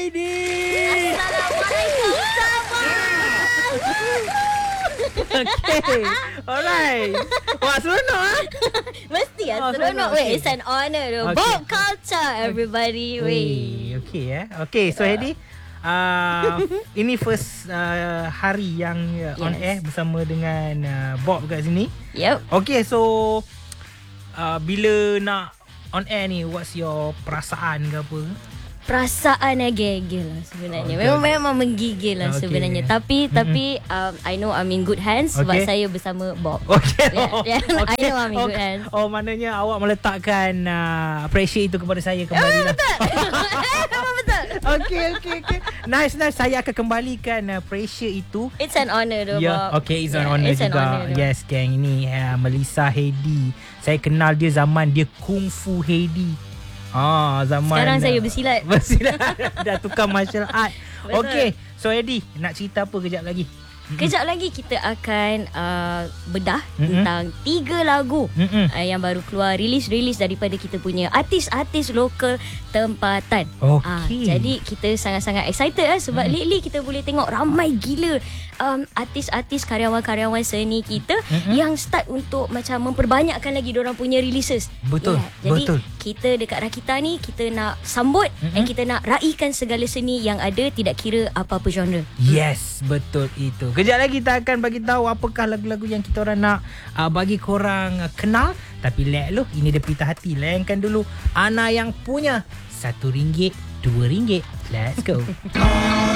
Heidi. Assalamualaikum Okay. Alright. Wah, seronok Mesti Oh, seronok. seronok. It's an honor. Okay. Bob culture, everybody. Okay. Okay, so Heidi, ini first hari yang on air bersama dengan Bob kat sini. Yep. Okay, so bila nak on air ni, what's your perasaan ke apa? Perasaan gigil lah sebenarnya. Okay. Memang menggigil lah sebenarnya. Tapi I know I'm in good hands sebab saya bersama Bob. Okay. Yeah, I know I'm in good hands. Oh, maknanya awak meletakkan pressure itu kepada saya kembali lah. Memang betul. Okay. Nice. Saya akan kembalikan pressure itu. It's an honor though, Bob. Okay, it's an honor it's juga. An honor, Yes, gang. Ini Melissa Heidi. Saya kenal dia zaman dia Kung Fu Heidi. Zaman sekarang saya bersilat. Dah tukar martial art. Okay, so Heidi, nak cerita apa kejap lagi? Kejap lagi kita akan bedah tentang 3 lagu yang baru keluar, rilis daripada kita punya artis-artis lokal tempatan. Okay. Jadi kita sangat-sangat excited sebab lately kita boleh tengok ramai gila artis-artis, karyawan-karyawan seni kita yang start untuk macam memperbanyakkan lagi diorang punya releases. Betul. Jadi betul. kita dekat Rakita ni kita nak sambut dan kita nak raikan segala seni yang ada, tidak kira apa-apa genre. Yes, betul itu. Kejap lagi kita akan bagi tahu apakah lagu-lagu yang kita orang nak bagi korang kenal. Tapi let ini dia Pita Hati. Layankan dulu Ana yang punya RM1, RM2. Let's go.